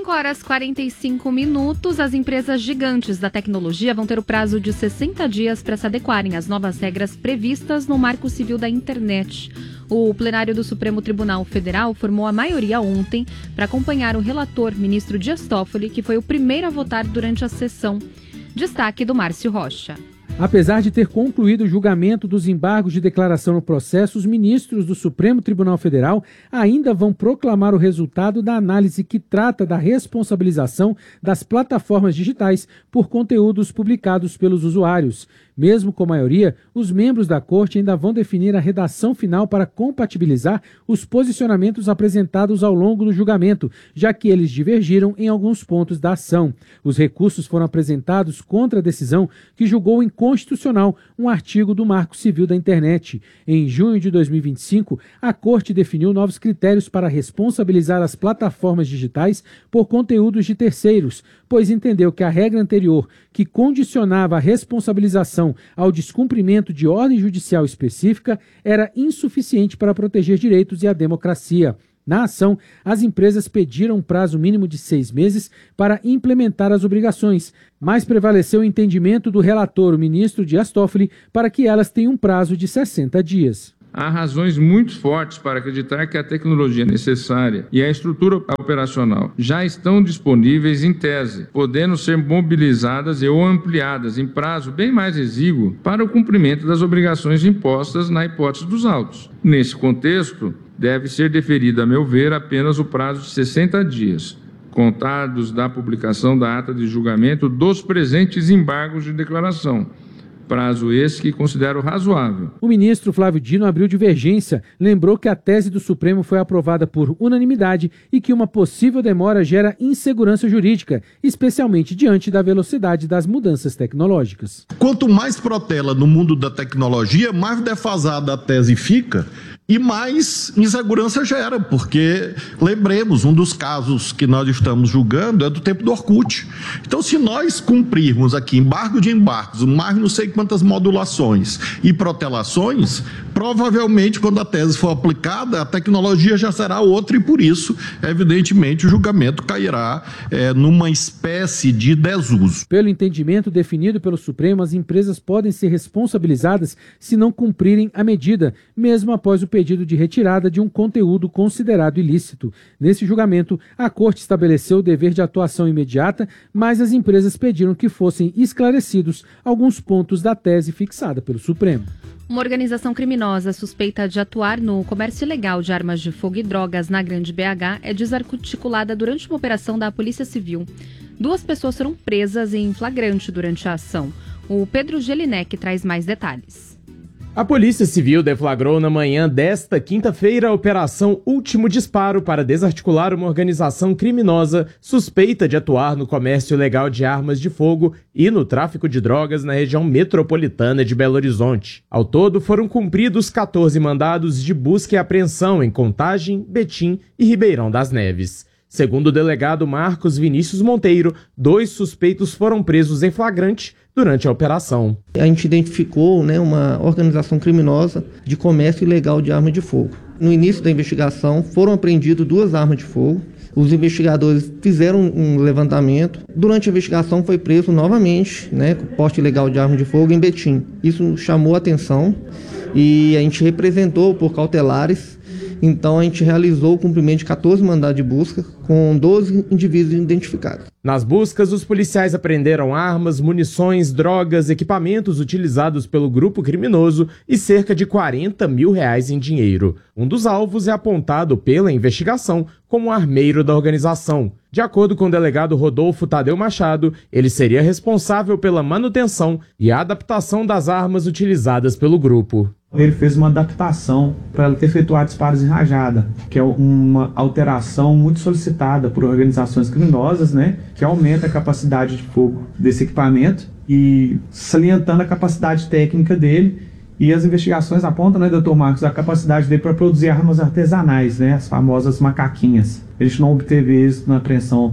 5h45, as empresas gigantes da tecnologia vão ter o prazo de 60 dias para se adequarem às novas regras previstas no Marco Civil da Internet. O plenário do Supremo Tribunal Federal formou a maioria ontem para acompanhar o relator, ministro Dias Toffoli, que foi o primeiro a votar durante a sessão. Destaque do Márcio Rocha. Apesar de ter concluído o julgamento dos embargos de declaração no processo, os ministros do Supremo Tribunal Federal ainda vão proclamar o resultado da análise que trata da responsabilização das plataformas digitais por conteúdos publicados pelos usuários. Mesmo com maioria, os membros da Corte ainda vão definir a redação final para compatibilizar os posicionamentos apresentados ao longo do julgamento, já que eles divergiram em alguns pontos da ação. Os recursos foram apresentados contra a decisão que julgou inconstitucional um artigo do Marco Civil da Internet. Em junho de 2025, a Corte definiu novos critérios para responsabilizar as plataformas digitais por conteúdos de terceiros, pois entendeu que a regra anterior, que condicionava a responsabilização ao descumprimento de ordem judicial específica, era insuficiente para proteger direitos e a democracia. Na ação, as empresas pediram um prazo mínimo de 6 meses para implementar as obrigações, mas prevaleceu o entendimento do relator, o ministro Dias Toffoli, para que elas tenham um prazo de 60 dias. Há razões muito fortes para acreditar que a tecnologia necessária e a estrutura operacional já estão disponíveis em tese, podendo ser mobilizadas ou ampliadas em prazo bem mais exíguo para o cumprimento das obrigações impostas na hipótese dos autos. Nesse contexto, deve ser deferido, a meu ver, apenas o prazo de 60 dias, contados da publicação da ata de julgamento dos presentes embargos de declaração. Prazo esse que considero razoável. O ministro Flávio Dino abriu divergência, lembrou que a tese do Supremo foi aprovada por unanimidade e que uma possível demora gera insegurança jurídica, especialmente diante da velocidade das mudanças tecnológicas. Quanto mais protela no mundo da tecnologia, mais defasada a tese fica e mais insegurança gera, porque, lembremos, um dos casos que nós estamos julgando é do tempo do Orkut. Então, se nós cumprirmos aqui embargo de embargos, mais não sei quantas modulações e protelações, provavelmente, quando a tese for aplicada, a tecnologia já será outra e, por isso, evidentemente, o julgamento cairá numa espécie de desuso. Pelo entendimento definido pelo Supremo, as empresas podem ser responsabilizadas se não cumprirem a medida, mesmo após o pedido de retirada de um conteúdo considerado ilícito. Nesse julgamento, a Corte estabeleceu o dever de atuação imediata, mas as empresas pediram que fossem esclarecidos alguns pontos da tese fixada pelo Supremo. Uma organização criminosa suspeita de atuar no comércio ilegal de armas de fogo e drogas na Grande BH é desarticulada durante uma operação da Polícia Civil. 2 pessoas foram presas em flagrante durante a ação. O Pedro Gelinek traz mais detalhes. A Polícia Civil deflagrou na manhã desta quinta-feira a Operação Último Disparo para desarticular uma organização criminosa suspeita de atuar no comércio ilegal de armas de fogo e no tráfico de drogas na região metropolitana de Belo Horizonte. Ao todo, foram cumpridos 14 mandados de busca e apreensão em Contagem, Betim e Ribeirão das Neves. Segundo o delegado Marcos Vinícius Monteiro, 2 suspeitos foram presos em flagrante durante a operação. A gente identificou uma organização criminosa de comércio ilegal de armas de fogo. No início da investigação, foram apreendidas 2 armas de fogo. Os investigadores fizeram um levantamento. Durante a investigação, foi preso novamente, com porte ilegal de arma de fogo em Betim. Isso chamou a atenção e a gente representou por cautelares. Então, a gente realizou o cumprimento de 14 mandados de busca com 12 indivíduos identificados. Nas buscas, os policiais apreenderam armas, munições, drogas, equipamentos utilizados pelo grupo criminoso e cerca de R$40 mil em dinheiro. Um dos alvos é apontado pela investigação como armeiro da organização. De acordo com o delegado Rodolfo Tadeu Machado, ele seria responsável pela manutenção e adaptação das armas utilizadas pelo grupo. Ele fez uma adaptação para ela efetuar disparos em rajada, que é uma alteração muito solicitada por organizações criminosas, que aumenta a capacidade de fogo desse equipamento e salientando a capacidade técnica dele. E as investigações apontam, Dr. Marcos, a capacidade dele para produzir armas artesanais, as famosas macaquinhas. A gente não obteve êxito na apreensão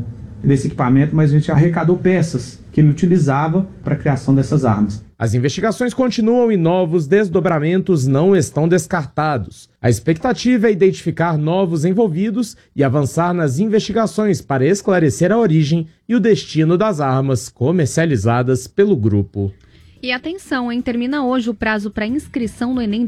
desse equipamento, mas a gente arrecadou peças que ele utilizava para a criação dessas armas. As investigações continuam e novos desdobramentos não estão descartados. A expectativa é identificar novos envolvidos e avançar nas investigações para esclarecer a origem e o destino das armas comercializadas pelo grupo. E atenção, hein? Termina hoje o prazo para inscrição no Enem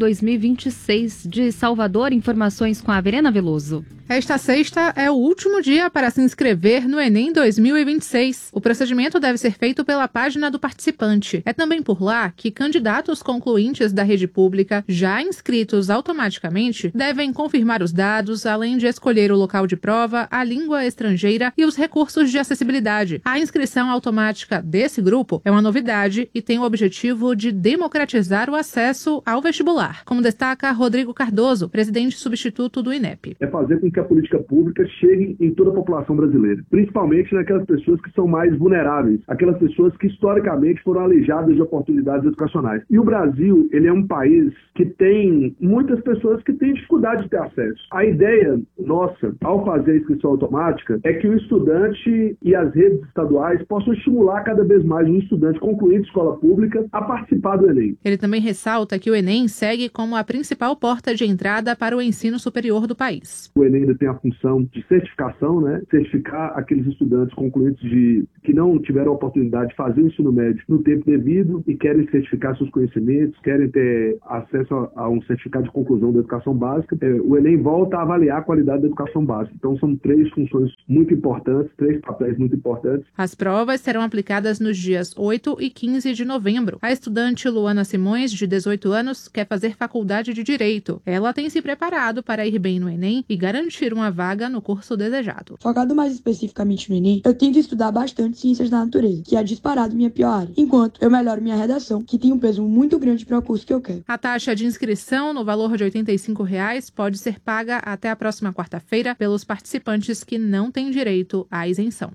2026. De Salvador, informações com a Verena Veloso. Esta sexta é o último dia para se inscrever no Enem 2026. O procedimento deve ser feito pela página do participante. É também por lá que candidatos concluintes da rede pública, já inscritos automaticamente, devem confirmar os dados, além de escolher o local de prova, a língua estrangeira e os recursos de acessibilidade. A inscrição automática desse grupo é uma novidade e tem o objetivo de democratizar o acesso ao vestibular, como destaca Rodrigo Cardoso, presidente substituto do INEP. É fazer com que a política pública chegue em toda a população brasileira, principalmente naquelas pessoas que são mais vulneráveis, aquelas pessoas que historicamente foram aleijadas de oportunidades educacionais. E o Brasil, ele é um país que tem muitas pessoas que têm dificuldade de ter acesso. A ideia nossa, ao fazer a inscrição automática, é que o estudante e as redes estaduais possam estimular cada vez mais um estudante concluído de escola pública a participar do Enem. Ele também ressalta que o Enem segue como a principal porta de entrada para o ensino superior do país. O Enem ainda tem a função de certificação, né? Certificar aqueles estudantes concluintes que não tiveram a oportunidade de fazer o ensino médio no tempo devido e querem certificar seus conhecimentos, querem ter acesso a um certificado de conclusão da educação básica. O Enem volta a avaliar a qualidade da educação básica. Então são 3 funções muito importantes, 3 papéis muito importantes. As provas serão aplicadas nos dias 8 e 15 de novembro. A estudante Luana Simões, de 18 anos, quer fazer faculdade de Direito. Ela tem se preparado para ir bem no Enem e garantir uma vaga no curso desejado. Focado mais especificamente no Enem, eu tento estudar bastante ciências da natureza, que é disparado minha pior área, enquanto eu melhoro minha redação, que tem um peso muito grande para o curso que eu quero. A taxa de inscrição, no valor de R$ 85,00, pode ser paga até a próxima quarta-feira pelos participantes que não têm direito à isenção.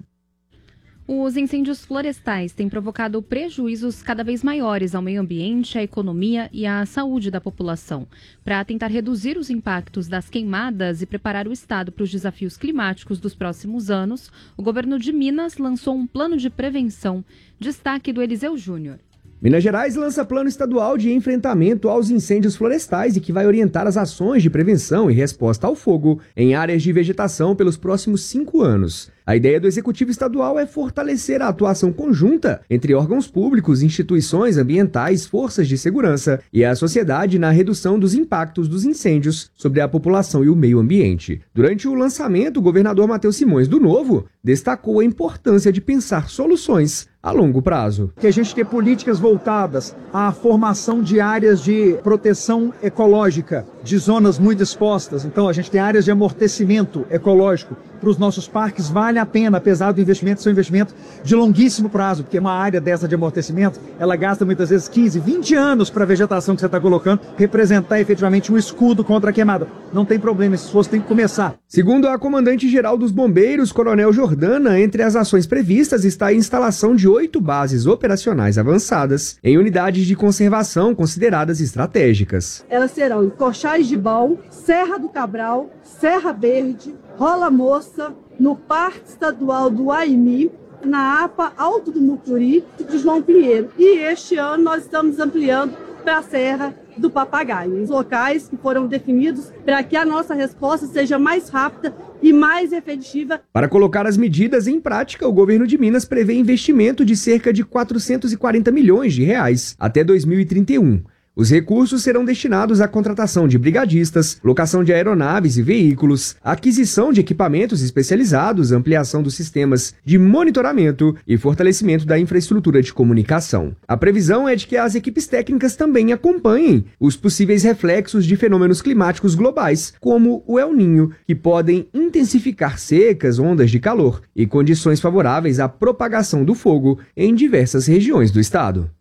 Os incêndios florestais têm provocado prejuízos cada vez maiores ao meio ambiente, à economia e à saúde da população. Para tentar reduzir os impactos das queimadas e preparar o Estado para os desafios climáticos dos próximos anos, o governo de Minas lançou um plano de prevenção. Destaque do Eliseu Júnior. Minas Gerais lança plano estadual de enfrentamento aos incêndios florestais e que vai orientar as ações de prevenção e resposta ao fogo em áreas de vegetação pelos próximos 5 anos. A ideia do Executivo Estadual é fortalecer a atuação conjunta entre órgãos públicos, instituições ambientais, forças de segurança e a sociedade na redução dos impactos dos incêndios sobre a população e o meio ambiente. Durante o lançamento, o governador Matheus Simões, do Novo, destacou a importância de pensar soluções a longo prazo. Que a gente tem políticas voltadas à formação de áreas de proteção ecológica, de zonas muito expostas. Então a gente tem áreas de amortecimento ecológico para os nossos parques. Vale a pena, apesar do investimento ser um investimento de longuíssimo prazo, porque uma área dessa de amortecimento, ela gasta muitas vezes 15, 20 anos para a vegetação que você está colocando representar efetivamente um escudo contra a queimada. Não tem problema, esse esforço tem que começar. Segundo a comandante-geral dos bombeiros, Coronel Jordana, entre as ações previstas está a instalação de 8 bases operacionais avançadas em unidades de conservação consideradas estratégicas. Elas serão em Cochais de Bal, Serra do Cabral, Serra Verde, Rola Moça, no Parque Estadual do Aimi, na APA Alto do Mucuri e de João Pinheiro. E este ano nós estamos ampliando para a Serra do Papagaio, os locais que foram definidos para que a nossa resposta seja mais rápida e mais efetiva. Para colocar as medidas em prática, o governo de Minas prevê investimento de cerca de 440 milhões de reais até 2031. Os recursos serão destinados à contratação de brigadistas, locação de aeronaves e veículos, aquisição de equipamentos especializados, ampliação dos sistemas de monitoramento e fortalecimento da infraestrutura de comunicação. A previsão é de que as equipes técnicas também acompanhem os possíveis reflexos de fenômenos climáticos globais, como o El Niño, que podem intensificar secas, ondas de calor e condições favoráveis à propagação do fogo em diversas regiões do estado.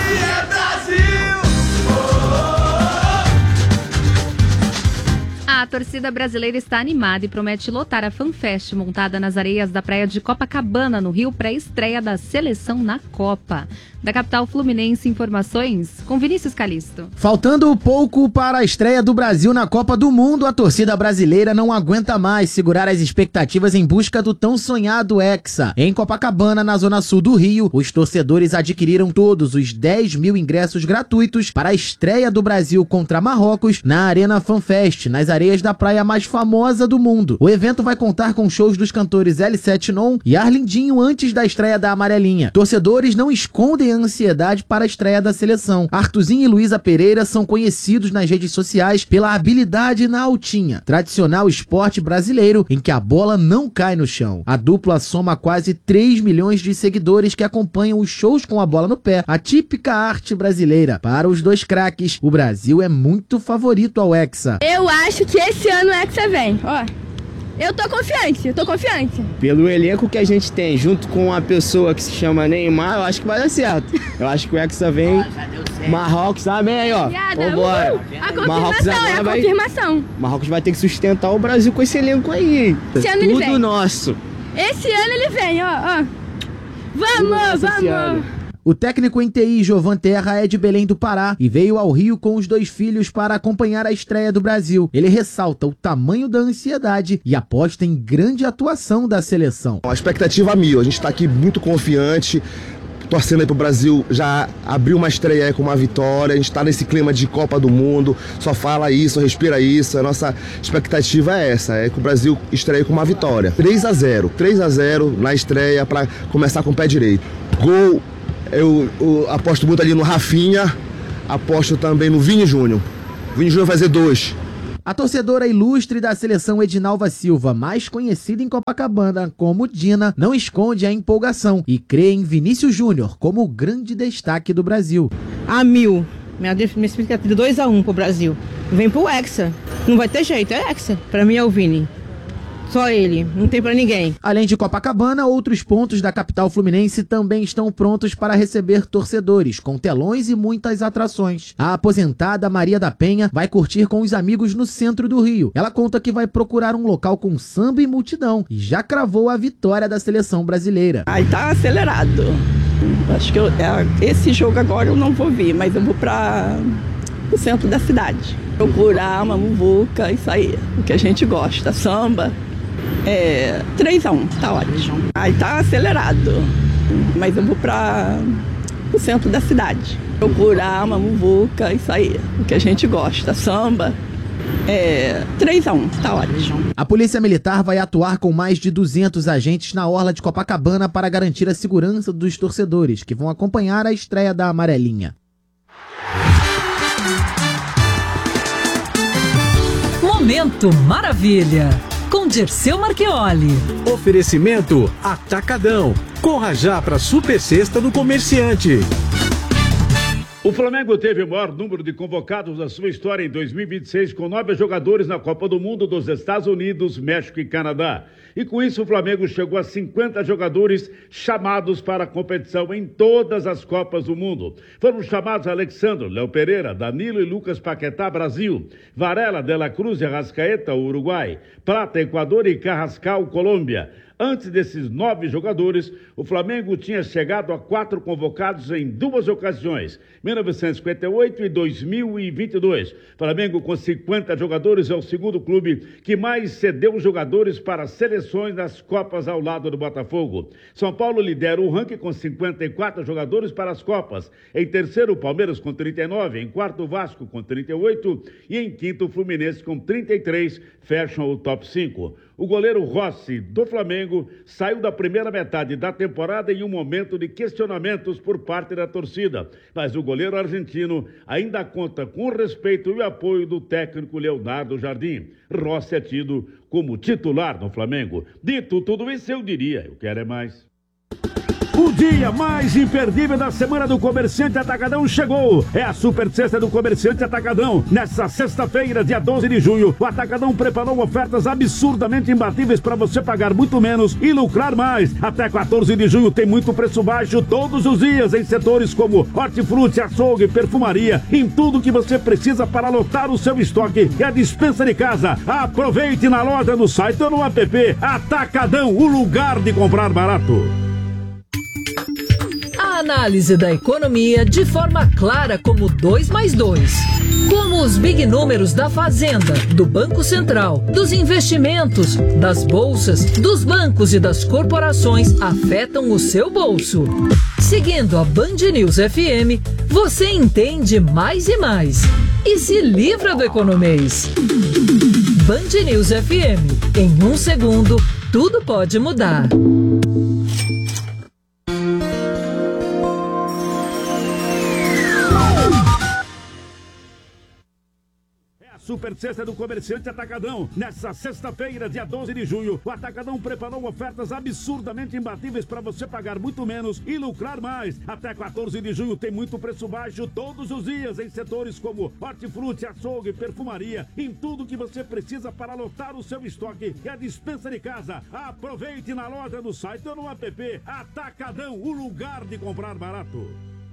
A torcida brasileira está animada e promete lotar a FanFest montada nas areias da praia de Copacabana, no Rio, para a estreia da seleção na Copa. Da capital fluminense, informações com Vinícius Calisto. Faltando pouco para a estreia do Brasil na Copa do Mundo, a torcida brasileira não aguenta mais segurar as expectativas em busca do tão sonhado Hexa. Em Copacabana, na zona sul do Rio, os torcedores adquiriram todos os 10 mil ingressos gratuitos para a estreia do Brasil contra Marrocos na Arena FanFest, nas areias da praia mais famosa do mundo. O evento vai contar com shows dos cantores L7 Non e Arlindinho antes da estreia da Amarelinha. Torcedores não escondem a ansiedade para a estreia da seleção. Arthurzinho e Luísa Pereira são conhecidos nas redes sociais pela habilidade na altinha, tradicional esporte brasileiro em que a bola não cai no chão. A dupla soma quase 3 milhões de seguidores que acompanham os shows com a bola no pé, a típica arte brasileira. Para os dois craques, o Brasil é muito favorito ao Hexa. Eu acho que esse ano o Hexa vem, ó. Eu tô confiante. Pelo elenco que a gente tem, junto com uma pessoa que se chama Neymar, eu acho que vai dar certo. Eu acho que o Hexa vem. Marrocos também aí, ó. Vambora. A confirmação, é a confirmação. Marrocos vai ter que sustentar o Brasil com esse elenco aí. Esse ano ele vem. Tudo nosso. Esse ano ele vem, ó. Vamos. O técnico em TI, Jovan Terra, é de Belém do Pará e veio ao Rio com os 2 filhos para acompanhar a estreia do Brasil. Ele ressalta o tamanho da ansiedade e aposta em grande atuação da seleção. A expectativa 1000, a gente está aqui muito confiante, torcendo aí pro Brasil já abrir uma estreia aí com uma vitória. A gente está nesse clima de Copa do Mundo, só fala isso, respira isso. A nossa expectativa é essa, é que o Brasil estreie com uma vitória. 3-0 na estreia para começar com o pé direito. Gol. Eu aposto muito ali no Rafinha, aposto também no Vini Júnior. Vini Júnior vai fazer 2. A torcedora ilustre da seleção Edinalva Silva, mais conhecida em Copacabana como Dina, não esconde a empolgação e crê em Vinícius Júnior como o grande destaque do Brasil. A 1000. Minha expectativa 2-1 pro Brasil. Vem pro Hexa. Não vai ter jeito, é Hexa. Pra mim é o Vini. Só ele, não tem pra ninguém. Além de Copacabana, outros pontos da capital fluminense também estão prontos para receber torcedores, com telões e muitas atrações. A aposentada Maria da Penha vai curtir com os amigos no centro do Rio. Ela conta que vai procurar um local com samba e multidão e já cravou a vitória da seleção brasileira. Aí tá acelerado. Acho que esse jogo agora eu não vou vir, mas eu vou para o centro da cidade. Procurar uma muvuca, isso aí, o que a gente gosta, samba. 3-1, tá ótimo. Aí tá acelerado, mas eu vou para o centro da cidade. Procurar uma muvuca, isso aí, o que a gente gosta, samba. 3-1, tá ótimo. A Polícia Militar vai atuar com mais de 200 agentes na orla de Copacabana para garantir a segurança dos torcedores, que vão acompanhar a estreia da Amarelinha. Momento Maravilha, com Dirceu Marchioli. Oferecimento Atacadão. Corra já para a Super Sexta do Comerciante. O Flamengo teve o maior número de convocados da sua história em 2026, com 9 jogadores na Copa do Mundo dos Estados Unidos, México e Canadá. E com isso o Flamengo chegou a 50 jogadores chamados para a competição em todas as Copas do Mundo. Foram chamados Alexandre, Léo Pereira, Danilo e Lucas Paquetá, Brasil, Varela, De La Cruz e Arrascaeta, Uruguai, Prata, Equador e Carrascal, Colômbia. Antes desses 9 jogadores, o Flamengo tinha chegado a 4 convocados em 2 ocasiões, 1958 e 2022. Flamengo, com 50 jogadores, é o segundo clube que mais cedeu jogadores para seleções nas Copas ao lado do Botafogo. São Paulo lidera o ranking com 54 jogadores para as Copas. Em terceiro, o Palmeiras com 39, em quarto, o Vasco com 38 e em quinto, o Fluminense com 33, fecham o top 5. O goleiro Rossi, do Flamengo, saiu da primeira metade da temporada em um momento de questionamentos por parte da torcida. Mas o goleiro argentino ainda conta com o respeito e o apoio do técnico Leonardo Jardim. Rossi é tido como titular no Flamengo. Dito tudo isso, eu diria, eu quero é mais. O dia mais imperdível da semana do Comerciante Atacadão chegou. É a Super Sexta do Comerciante Atacadão. Nessa sexta-feira, dia 12 de junho, o Atacadão preparou ofertas absurdamente imbatíveis para você pagar muito menos e lucrar mais. Até 14 de junho tem muito preço baixo todos os dias em setores como hortifruti, açougue, perfumaria, em tudo que você precisa para lotar o seu estoque e a despensa de casa. Aproveite na loja, no site ou no app. Atacadão, o lugar de comprar barato. A análise da economia de forma clara como 2 mais 2. Como os big números da Fazenda, do Banco Central, dos investimentos, das bolsas, dos bancos e das corporações afetam o seu bolso. Seguindo a Band News FM, você entende mais e mais. E se livra do economês. Band News FM. Em 1 segundo, tudo pode mudar. Super Sexta do Comerciante Atacadão. Nessa sexta-feira, dia 12 de junho, o Atacadão preparou ofertas absurdamente imbatíveis para você pagar muito menos e lucrar mais. Até 14 de junho tem muito preço baixo todos os dias em setores como hortifruti, açougue, perfumaria, em tudo que você precisa para lotar o seu estoque e a despensa de casa. Aproveite na loja, no site ou no app. Atacadão, o lugar de comprar barato.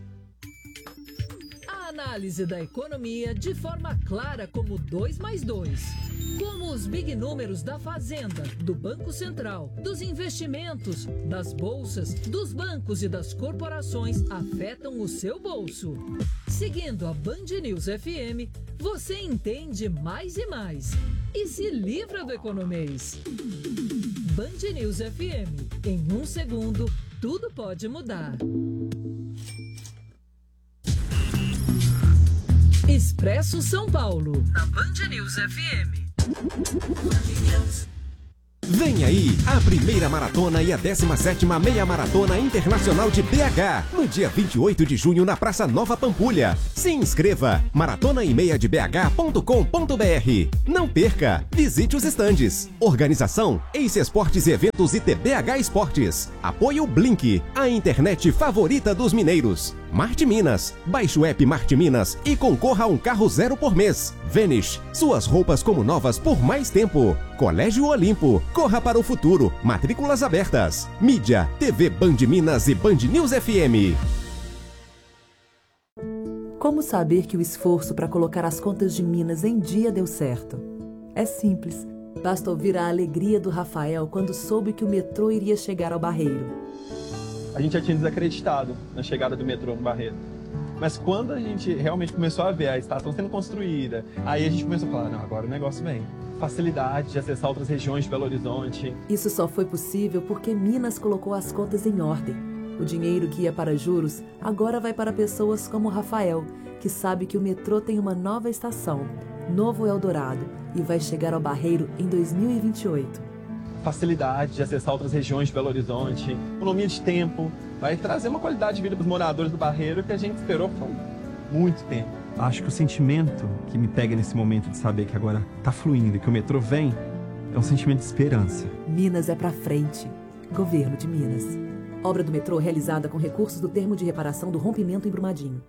Análise da economia de forma clara como 2 mais 2. Como os big números da Fazenda, do Banco Central, dos investimentos, das bolsas, dos bancos e das corporações afetam o seu bolso. Seguindo a Band News FM, você entende mais e mais. E se livra do economês. Band News FM. Em 1 segundo, tudo pode mudar. Expresso São Paulo, na Band News FM. Vem aí a primeira maratona e a 17ª Meia Maratona Internacional de BH, no dia 28 de junho na Praça Nova Pampulha. Se inscreva, maratonaemeiadebh.com.br. Não perca, visite os estandes. Organização, Ace Esportes e Eventos e TBH Esportes. Apoio Blink, a internet favorita dos mineiros. Marte Minas, baixe o app Marte Minas e concorra a um carro 0 por mês. Vanish, suas roupas como novas por mais tempo. Colégio Olimpo, corra para o futuro, matrículas abertas. Mídia, TV Band Minas e Band News FM. Como saber que o esforço para colocar as contas de Minas em dia deu certo? É simples, basta ouvir a alegria do Rafael quando soube que o metrô iria chegar ao Barreiro. A gente já tinha desacreditado na chegada do metrô no Barreiro. Mas quando a gente realmente começou a ver a estação sendo construída, aí a gente começou a falar, não, agora o negócio vem. Facilidade de acessar outras regiões de Belo Horizonte. Isso só foi possível porque Minas colocou as contas em ordem. O dinheiro que ia para juros agora vai para pessoas como o Rafael, que sabe que o metrô tem uma nova estação, Novo Eldorado, e vai chegar ao Barreiro em 2028. Facilidade de acessar outras regiões de Belo Horizonte, economia de tempo, vai trazer uma qualidade de vida para os moradores do Barreiro que a gente esperou por muito tempo. Acho que o sentimento que me pega nesse momento de saber que agora tá fluindo e que o metrô vem, é um sentimento de esperança. Minas é pra frente. Governo de Minas. Obra do metrô realizada com recursos do termo de reparação do rompimento em Brumadinho.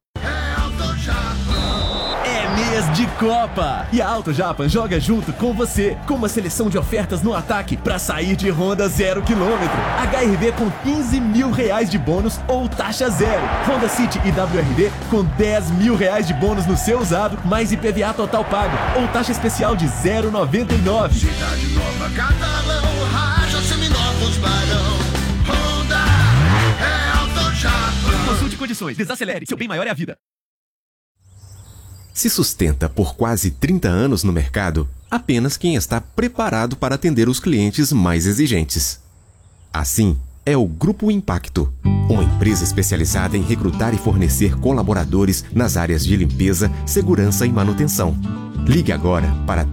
É mês de Copa! E a Auto Japan joga junto com você, com uma seleção de ofertas no ataque para sair de Honda 0 km. HRV com R$15 mil de bônus ou taxa zero. Honda City e WRV com R$10 mil de bônus no seu usado, mais IPVA total pago ou taxa especial de 0,99. Cidade Nova, Catalão, Raja, Seminovos, Barão. Honda é Auto Japan. Consulte condições, desacelere, seu bem maior é a vida. Se sustenta por quase 30 anos no mercado, apenas quem está preparado para atender os clientes mais exigentes. Assim, é o Grupo Impacto, uma empresa especializada em recrutar e fornecer colaboradores nas áreas de limpeza, segurança e manutenção. Ligue agora para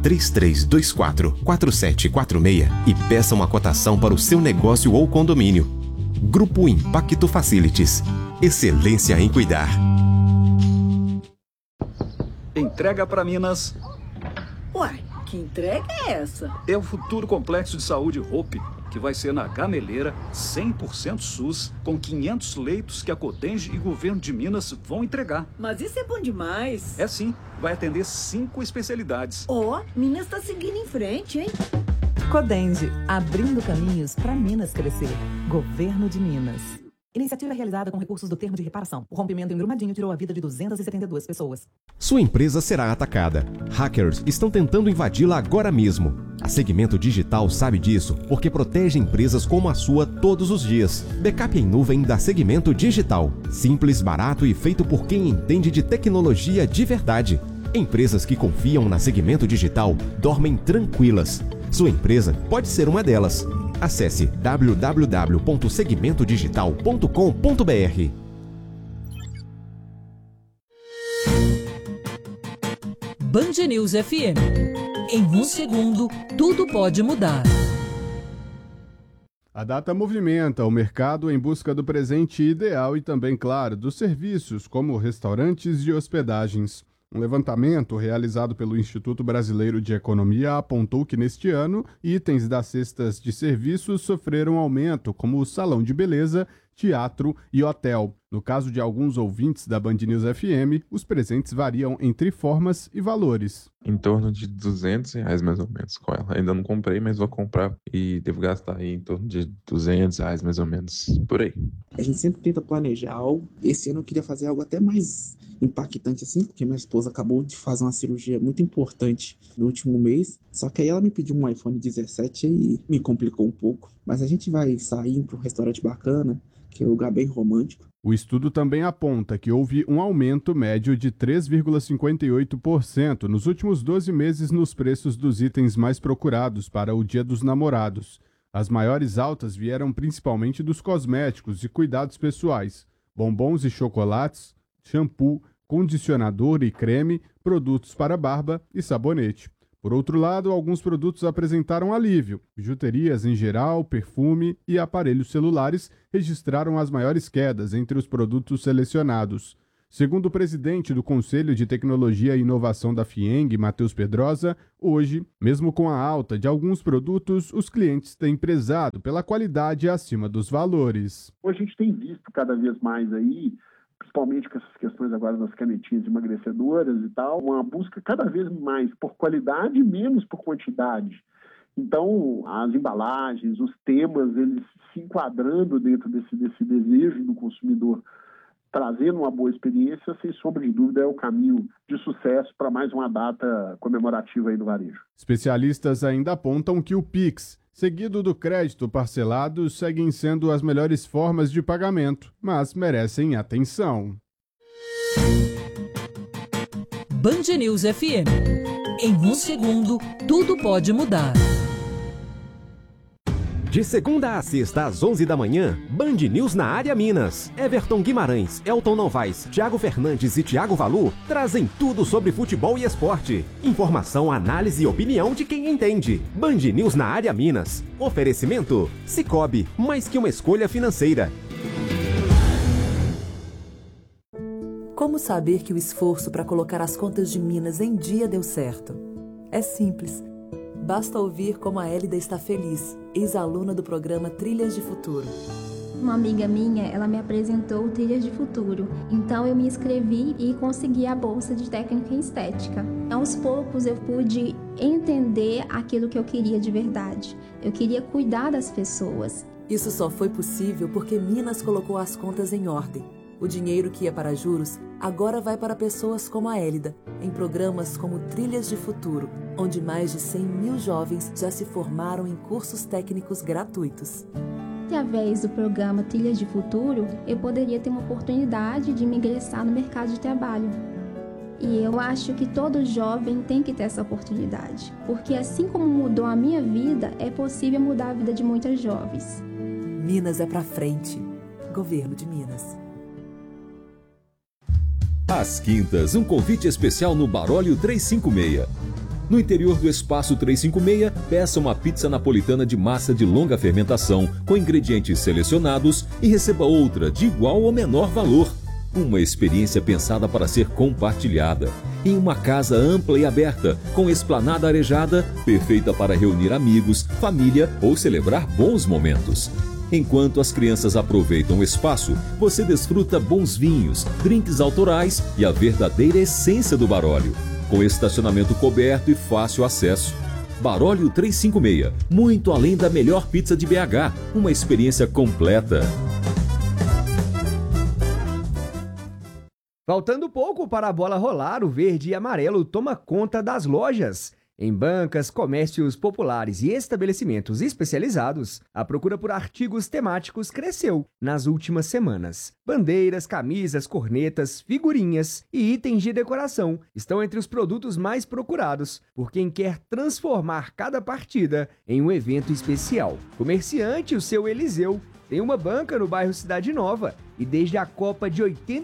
3324-4746 e peça uma cotação para o seu negócio ou condomínio. Grupo Impacto Facilities. Excelência em cuidar. Entrega para Minas. Uai, Que entrega é essa? É o futuro complexo de saúde Hope, que vai ser na Gameleira, 100% SUS, com 500 leitos que a Codense e governo de Minas vão entregar. Mas isso é bom demais. É sim, vai atender 5 especialidades. Minas tá seguindo em frente, hein? Codense, abrindo caminhos para Minas crescer. Governo de Minas. Iniciativa realizada com recursos do termo de reparação. O rompimento em Brumadinho tirou a vida de 272 pessoas. Sua empresa será atacada. Hackers estão tentando invadi-la agora mesmo. A Segmento Digital sabe disso porque protege empresas como a sua todos os dias. Backup em nuvem da Segmento Digital. Simples, barato e feito por quem entende de tecnologia de verdade. Empresas que confiam na Segmento Digital dormem tranquilas. Sua empresa pode ser uma delas. Acesse www.segmentodigital.com.br. Band News FM. Em um segundo, tudo pode mudar. A data movimenta o mercado em busca do presente ideal e também, claro, dos serviços como restaurantes e hospedagens. Um levantamento realizado pelo Instituto Brasileiro de Economia apontou que neste ano, itens das cestas de serviços sofreram aumento, como o salão de beleza, teatro e hotel. No caso de alguns ouvintes da Band News FM, os presentes variam entre formas e valores. Em torno de R$200 mais ou menos com ela. Ainda não comprei, mas vou comprar e devo gastar aí em torno de R$200 mais ou menos, por aí. A gente sempre tenta planejar algo. Esse ano eu queria fazer algo até mais impactante assim, porque minha esposa acabou de fazer uma cirurgia muito importante no último mês, só que aí ela me pediu um iPhone 17 e me complicou um pouco, mas a gente vai sair para um restaurante bacana, que é um lugar bem romântico. O estudo também aponta que houve um aumento médio de 3,58% nos últimos 12 meses nos preços dos itens mais procurados para o Dia dos Namorados. As maiores altas vieram principalmente dos cosméticos e cuidados pessoais, bombons e chocolates, shampoo, condicionador e creme, produtos para barba e sabonete. Por outro lado, alguns produtos apresentaram alívio. Bijuterias em geral, perfume e aparelhos celulares registraram as maiores quedas entre os produtos selecionados. Segundo o presidente do Conselho de Tecnologia e Inovação da FIENG, Matheus Pedrosa, hoje, mesmo com a alta de alguns produtos, os clientes têm prezado pela qualidade acima dos valores. Hoje a gente tem visto cada vez mais aí, principalmente com essas questões agora das canetinhas emagrecedoras e tal, uma busca cada vez mais por qualidade e menos por quantidade. Então, as embalagens, os temas, eles se enquadrando dentro desse desejo do consumidor, trazendo uma boa experiência, sem sombra de dúvida, é o caminho de sucesso para mais uma data comemorativa aí do varejo. Especialistas ainda apontam que o Pix, seguido do crédito parcelado, seguem sendo as melhores formas de pagamento, mas merecem atenção. Band News FM. Em um segundo, tudo pode mudar. De segunda a sexta às 11 da manhã, Band News na área Minas. Everton Guimarães, Elton Novaes, Thiago Fernandes e Thiago Valu trazem tudo sobre futebol e esporte. Informação, análise e opinião de quem entende. Band News na área Minas. Oferecimento: Sicoob, mais que uma escolha financeira. Como saber que o esforço para colocar as contas de Minas em dia deu certo? É simples. Basta ouvir como a Hélida está feliz, ex-aluna do programa Trilhas de Futuro. Uma amiga minha, ela me apresentou o Trilhas de Futuro. Então eu me inscrevi e consegui a bolsa de técnica em estética. Aos poucos eu pude entender aquilo que eu queria de verdade. Eu queria cuidar das pessoas. Isso só foi possível porque Minas colocou as contas em ordem. O dinheiro que ia para juros agora vai para pessoas como a Hélida, em programas como Trilhas de Futuro, onde mais de 100 mil jovens já se formaram em cursos técnicos gratuitos. Através do programa Trilhas de Futuro, eu poderia ter uma oportunidade de me ingressar no mercado de trabalho. E eu acho que todo jovem tem que ter essa oportunidade, porque assim como mudou a minha vida, é possível mudar a vida de muitas jovens. Minas é pra frente. Governo de Minas. Às quintas, um convite especial no Baróleo 356. No interior do Espaço 356, peça uma pizza napolitana de massa de longa fermentação, com ingredientes selecionados, e receba outra de igual ou menor valor. Uma experiência pensada para ser compartilhada. em uma casa ampla e aberta, com esplanada arejada, perfeita para reunir amigos, família ou celebrar bons momentos. Enquanto as crianças aproveitam o espaço, você desfruta bons vinhos, drinks autorais e a verdadeira essência do Baróleo, com estacionamento coberto e fácil acesso. Baróleo 356, muito além da melhor pizza de BH, uma experiência completa. Faltando pouco para a bola rolar, o verde e amarelo toma conta das lojas. Em bancas, comércios populares e estabelecimentos especializados, a procura por artigos temáticos cresceu nas últimas semanas. Bandeiras, camisas, cornetas, figurinhas e itens de decoração estão entre os produtos mais procurados por quem quer transformar cada partida em um evento especial. Comerciante, o seu Eliseu, tem uma banca no bairro Cidade Nova e desde a Copa de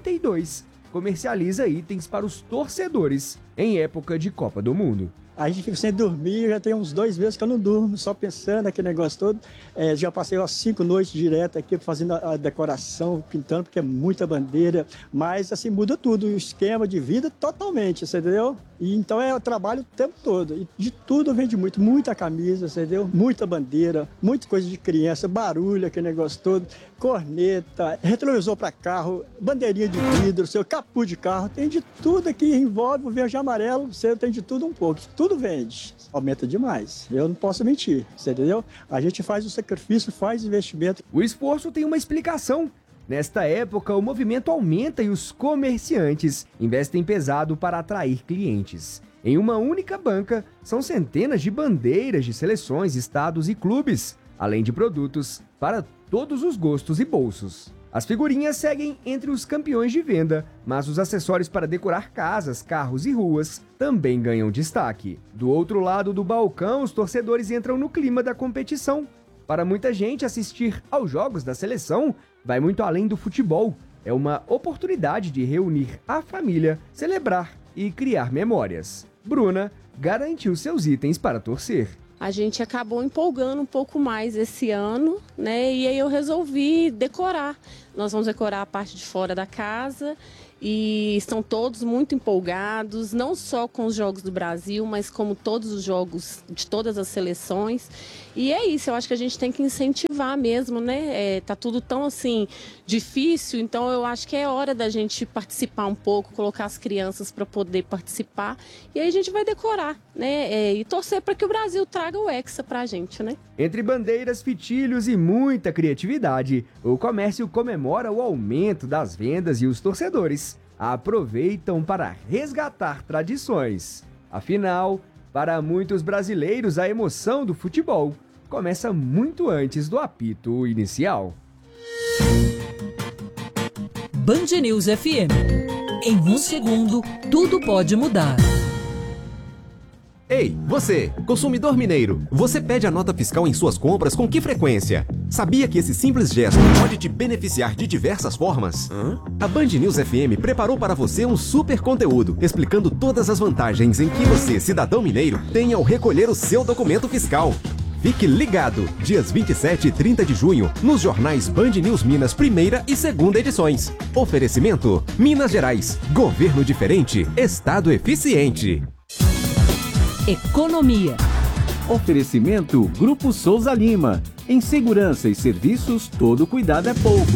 82 comercializa itens para os torcedores em época de Copa do Mundo. A gente fica sem dormir, já tem uns 2 meses que eu não durmo, só pensando naquele negócio todo. Já passei umas 5 noites direto aqui fazendo a decoração, pintando, porque é muita bandeira. Mas assim, muda tudo, o esquema de vida totalmente, você entendeu? E então eu trabalho o tempo todo. E de tudo vende muito, muita camisa, você entendeu? Muita bandeira, muita coisa de criança, barulho, aquele negócio todo, corneta, retrovisor para carro, bandeirinha de vidro, seu capuz de carro, tem de tudo aqui, envolve o verde e amarelo, você tem de tudo um pouco. Tudo vende, aumenta demais, eu não posso mentir, você entendeu? A gente faz o sacrifício, faz investimento. O esforço tem uma explicação. Nesta época, o movimento aumenta e os comerciantes investem pesado para atrair clientes. Em uma única banca, são centenas de bandeiras de seleções, estados e clubes, além de produtos para todos os gostos e bolsos. As figurinhas seguem entre os campeões de venda, mas os acessórios para decorar casas, carros e ruas também ganham destaque. Do outro lado do balcão, os torcedores entram no clima da competição. Para muita gente, assistir aos jogos da seleção vai muito além do futebol. É uma oportunidade de reunir a família, celebrar e criar memórias. Bruna garantiu seus itens para torcer. A gente acabou empolgando um pouco mais esse ano, né? E aí eu resolvi decorar. Nós vamos decorar a parte de fora da casa e estão todos muito empolgados, não só com os jogos do Brasil, mas como todos os jogos de todas as seleções. E é isso, eu acho que a gente tem que incentivar mesmo, né? Tá tudo tão assim difícil, então eu acho que é hora da gente participar um pouco, colocar as crianças para poder participar. E aí a gente vai decorar, né? E torcer para que o Brasil traga o Hexa pra gente, né? Entre bandeiras, fitilhos e muita criatividade, o comércio comemora o aumento das vendas e os torcedores aproveitam para resgatar tradições. Afinal, para muitos brasileiros, a emoção do futebol começa muito antes do apito inicial. Band News FM. Em 1 segundo, tudo pode mudar. Ei, você, consumidor mineiro, você pede a nota fiscal em suas compras com que frequência? Sabia que esse simples gesto pode te beneficiar de diversas formas? A Band News FM preparou para você um super conteúdo, explicando todas as vantagens em que você, cidadão mineiro, tem ao recolher o seu documento fiscal. Fique ligado, dias 27 e 30 de junho, nos jornais Band News Minas, primeira e segunda edições. Oferecimento, Minas Gerais, governo diferente, estado eficiente. Economia. Oferecimento Grupo Souza Lima. Em segurança e serviços, todo cuidado é pouco.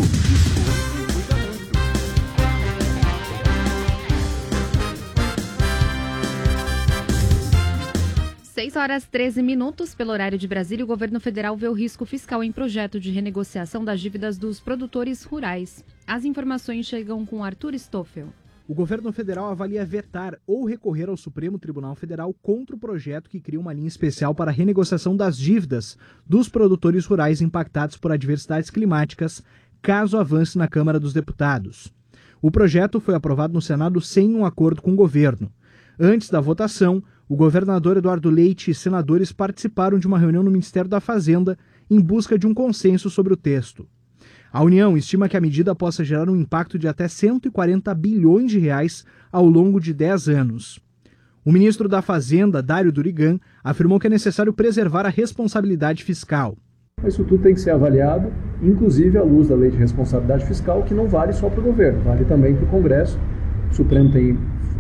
6h13, pelo horário de Brasília, o governo federal vê o risco fiscal em projeto de renegociação das dívidas dos produtores rurais. As informações chegam com Arthur Stoffel. O governo federal avalia vetar ou recorrer ao Supremo Tribunal Federal contra o projeto que cria uma linha especial para a renegociação das dívidas dos produtores rurais impactados por adversidades climáticas, caso avance na Câmara dos Deputados. O projeto foi aprovado no Senado sem um acordo com o governo. Antes da votação, o governador Eduardo Leite e senadores participaram de uma reunião no Ministério da Fazenda em busca de um consenso sobre o texto. A União estima que a medida possa gerar um impacto de até 140 bilhões de reais ao longo de 10 anos. O ministro da Fazenda, Dário Durigan, afirmou que é necessário preservar a responsabilidade fiscal. Isso tudo tem que ser avaliado, inclusive à luz da lei de responsabilidade fiscal, que não vale só para o governo, vale também para o Congresso. O Supremo tem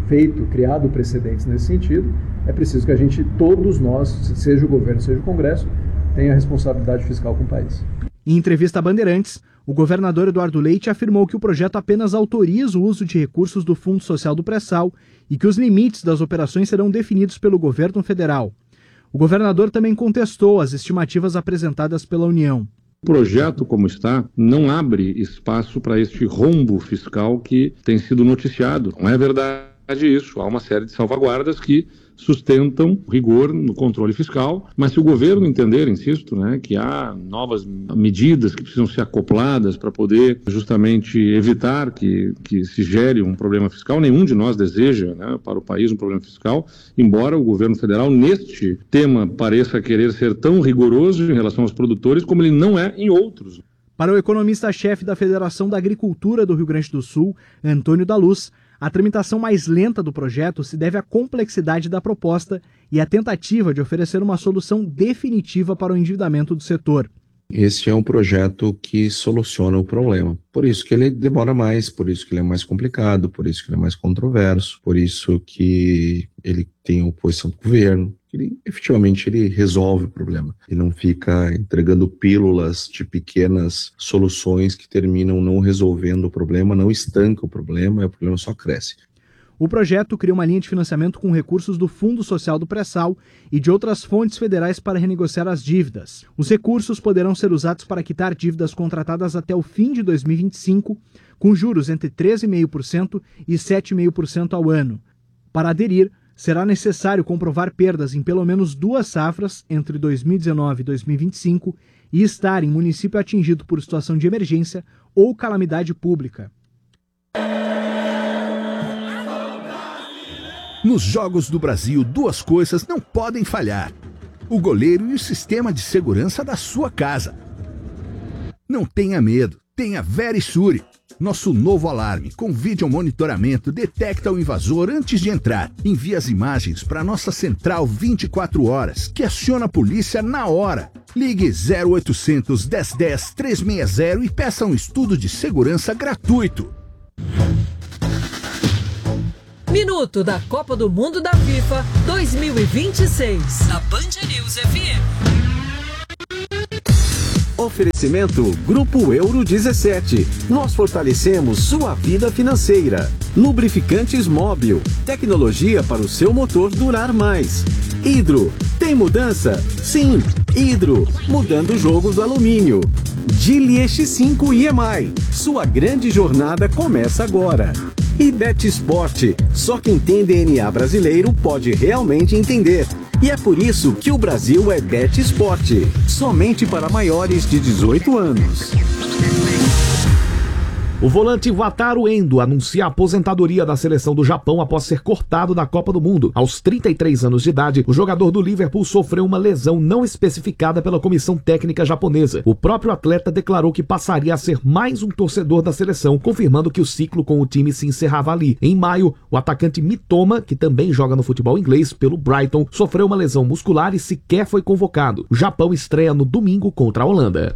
criado precedentes nesse sentido, é preciso que a gente, todos nós, seja o governo, seja o Congresso, tenha responsabilidade fiscal com o país. Em entrevista a Bandeirantes, o governador Eduardo Leite afirmou que o projeto apenas autoriza o uso de recursos do Fundo Social do Pré-Sal e que os limites das operações serão definidos pelo governo federal. O governador também contestou as estimativas apresentadas pela União. O projeto, como está, não abre espaço para este rombo fiscal que tem sido noticiado. Não é verdade isso. Há uma série de salvaguardas que sustentam rigor no controle fiscal, mas se o governo entender, insisto, que há novas medidas que precisam ser acopladas para poder justamente evitar que se gere um problema fiscal, nenhum de nós deseja para o país um problema fiscal, embora o governo federal neste tema pareça querer ser tão rigoroso em relação aos produtores como ele não é em outros. Para o economista-chefe da Federação da Agricultura do Rio Grande do Sul, Antônio da Luz, a tramitação mais lenta do projeto se deve à complexidade da proposta e à tentativa de oferecer uma solução definitiva para o endividamento do setor. Este é um projeto que soluciona o problema. Por isso que ele demora mais, por isso que ele é mais complicado, por isso que ele é mais controverso, por isso que ele tem oposição do governo. Efetivamente ele resolve o problema e não fica entregando pílulas de pequenas soluções que terminam não resolvendo o problema, não estanca o problema só cresce. O projeto cria uma linha de financiamento com recursos do Fundo Social do Pré-Sal e de outras fontes federais para renegociar as dívidas. Os recursos poderão ser usados para quitar dívidas contratadas até o fim de 2025, com juros entre 13,5% e 7,5% ao ano. Para aderir, será necessário comprovar perdas em pelo menos 2 safras entre 2019 e 2025 e estar em município atingido por situação de emergência ou calamidade pública. Nos Jogos do Brasil, 2 coisas não podem falhar: o goleiro e o sistema de segurança da sua casa. Não tenha medo, tenha Verisure. Nosso novo alarme com vídeo monitoramento detecta o invasor antes de entrar. Envia as imagens para nossa central 24 horas, que aciona a polícia na hora. Ligue 0800 1010 360 e peça um estudo de segurança gratuito. Minuto da Copa do Mundo da FIFA 2026. Na Band News FM. Oferecimento Grupo Euro 17. Nós fortalecemos sua vida financeira. Lubrificantes Móbil. Tecnologia para o seu motor durar mais. Hidro. Tem mudança? Sim. Hidro. Mudando o jogo do alumínio. Geely X5 EMI. Sua grande jornada começa agora. E Bet Sport. Só quem tem DNA brasileiro pode realmente entender. E é por isso que o Brasil é Bet Sport. Somente para maiores de 18 anos. O volante Wataru Endo anuncia a aposentadoria da seleção do Japão após ser cortado da Copa do Mundo. Aos 33 anos de idade, o jogador do Liverpool sofreu uma lesão não especificada pela comissão técnica japonesa. O próprio atleta declarou que passaria a ser mais um torcedor da seleção, confirmando que o ciclo com o time se encerrava ali. Em maio, o atacante Mitoma, que também joga no futebol inglês pelo Brighton, sofreu uma lesão muscular e sequer foi convocado. O Japão estreia no domingo contra a Holanda.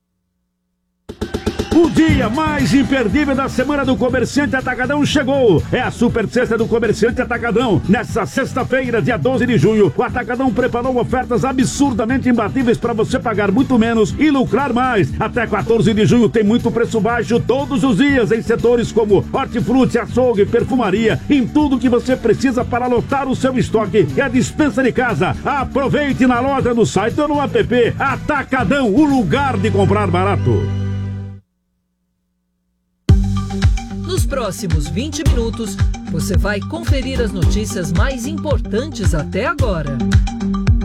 O dia mais imperdível da semana do Comerciante Atacadão chegou. É a Super Sexta do Comerciante Atacadão. Nessa sexta-feira, dia 12 de junho, o Atacadão preparou ofertas absurdamente imbatíveis para você pagar muito menos e lucrar mais. Até 14 de junho tem muito preço baixo todos os dias em setores como hortifruti, açougue, perfumaria, em tudo que você precisa para lotar o seu estoque e a despensa de casa. Aproveite na loja, no site ou no app. Atacadão, o lugar de comprar barato. Nos próximos 20 minutos, você vai conferir as notícias mais importantes até agora.